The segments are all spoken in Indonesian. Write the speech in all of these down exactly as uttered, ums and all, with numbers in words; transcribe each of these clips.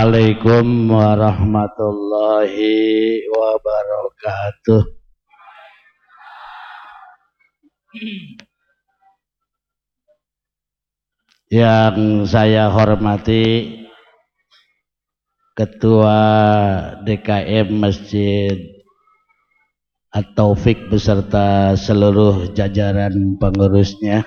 Assalamualaikum warahmatullahi wabarakatuh. Yang saya hormati Ketua D K M Masjid At-Taufik beserta seluruh jajaran pengurusnya,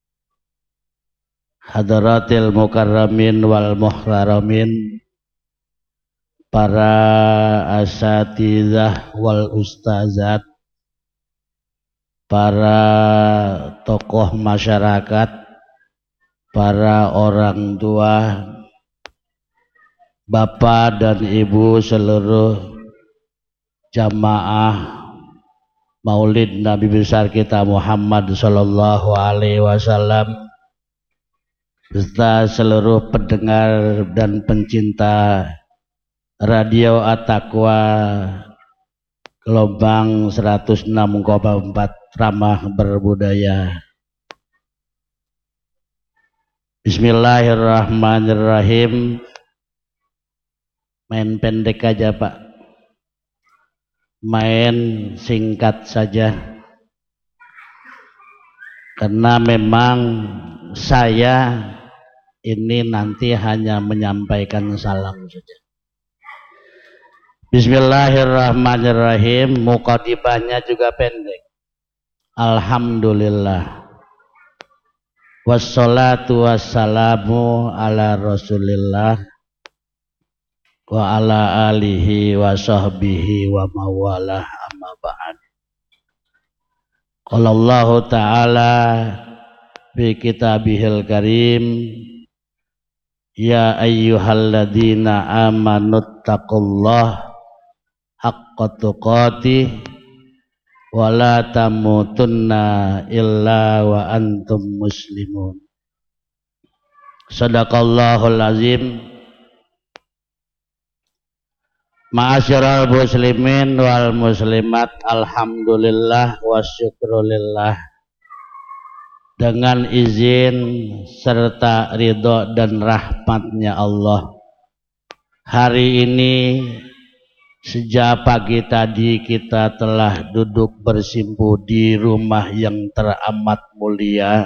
Hadratil Mukarramin wal Muhtaramin, para asatidzah wal ustazat, para tokoh masyarakat, para orang tua, bapak dan ibu seluruh jamaah Maulid Nabi besar kita Muhammad sallallahu alaihi wasallam, serta seluruh pendengar dan pencinta Radio At-Taqwa gelombang seratus enam koma empat ramah berbudaya. Bismillahirrahmanirrahim. Main pendek aja Pak, main singkat saja, karena memang saya ini nanti hanya menyampaikan salam saja. Bismillahirrahmanirrahim. Mukadimahnya juga pendek. Alhamdulillah, wassalatu wassalamu ala rasulillah wa ala alihi wa sahbihi wa mawalah, amma ba'd. Qala Allah ta'ala bi kitabihil karim, ya ayyuhalladzina amanuttaqullah haqqa tuqatih wa la tamutunna illa wa antum muslimun. Sadaqallahul azim. Ma'asyiral muslimin wal muslimat, alhamdulillah wa syukrulillah. Dengan izin serta ridho dan rahmatnya Allah, hari ini sejak pagi tadi kita telah duduk bersimpu di rumah yang teramat mulia,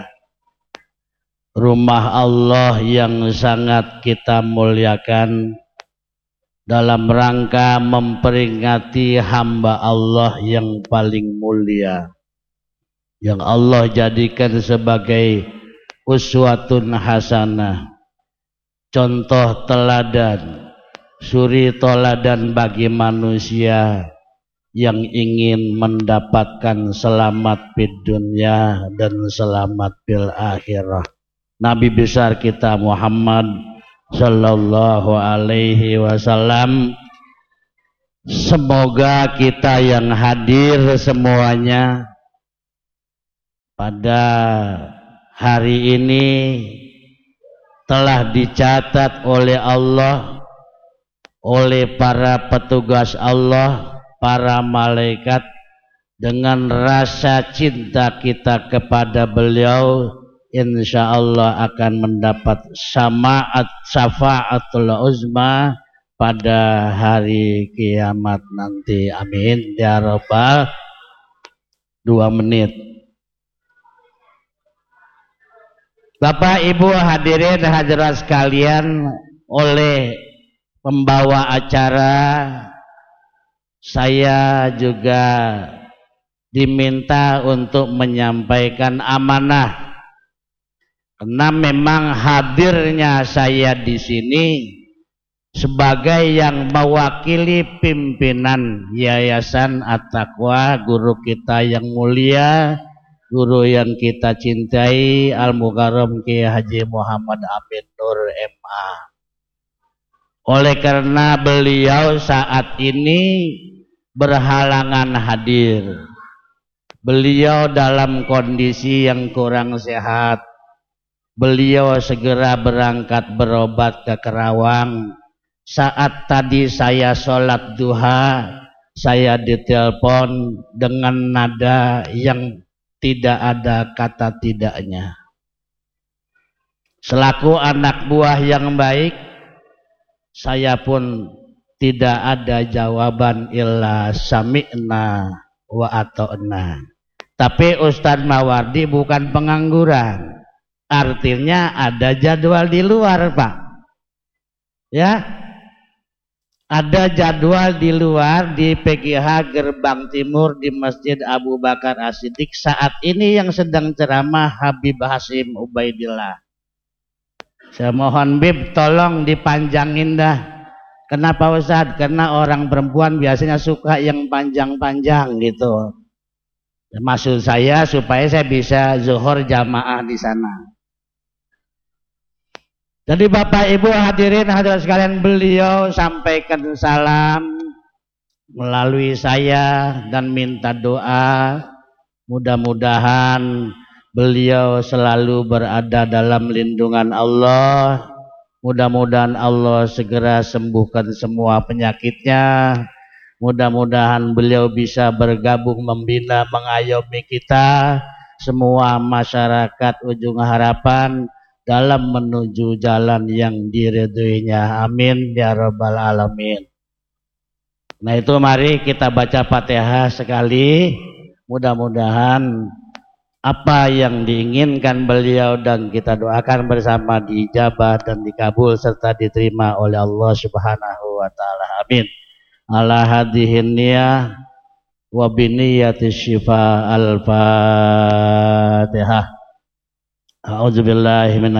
rumah Allah yang sangat kita muliakan, dalam rangka memperingati hamba Allah yang paling mulia, yang Allah jadikan sebagai uswatun hasanah, contoh teladan, suri toladan bagi manusia yang ingin mendapatkan selamat di dunia dan selamat bil akhirah. Nabi besar kita Muhammad sallallahu alaihi wasallam. Semoga kita yang hadir semuanya pada hari ini telah dicatat oleh Allah, oleh para petugas Allah, para malaikat, dengan rasa cinta kita kepada beliau, insya Allah akan mendapat syafa'at syafa'atul uzma pada hari kiamat nanti. Amin ya rabbal. Dua menit. Bapak Ibu hadirin hadirat sekalian, oleh pembawa acara saya juga diminta untuk menyampaikan amanah, karena memang hadirnya saya di sini sebagai yang mewakili pimpinan Yayasan At-Taqwa, guru kita yang mulia, guru yang kita cintai, Al-Mukarram Kiai Haji Muhammad Amin Nur M A. Oleh karena beliau saat ini berhalangan hadir, beliau dalam kondisi yang kurang sehat, beliau segera berangkat berobat ke Kerawang. Saat tadi saya sholat duha, saya ditelepon dengan nada yang tidak ada kata tidaknya. Selaku anak buah yang baik, saya pun tidak ada jawaban illa sami'na wa ata'na. Tapi Ustadz Mawardi bukan pengangguran. Artinya ada jadwal di luar, Pak. Ya. Ada jadwal di luar di P G H Gerbang Timur di Masjid Abu Bakar As-Siddiq. Saat ini yang sedang ceramah Habib Hasim Ubaidillah. Saya mohon Bib tolong dipanjangin dah. Kenapa Ustadz? Karena orang perempuan biasanya suka yang panjang-panjang gitu. Maksud saya supaya saya bisa zuhur jamaah di sana. Jadi Bapak Ibu hadirin hadirat sekalian, beliau sampaikan salam melalui saya dan minta doa. Mudah-mudahan beliau selalu berada dalam lindungan Allah. Mudah-mudahan Allah segera sembuhkan semua penyakitnya. Mudah-mudahan beliau bisa bergabung membina, mengayomi kita semua masyarakat Ujung Harapan dalam menuju jalan yang diridhoinya. Amin ya rabbal alamin. Nah itu mari kita baca Fatihah sekali. Mudah-mudahan apa yang diinginkan beliau dan kita doakan bersama diijabah dan dikabul serta diterima oleh Allah Subhanahu wa taala. Amin. Ala hadihin niyah wa biniyati syifa al-Fatihah. A'udzubillahi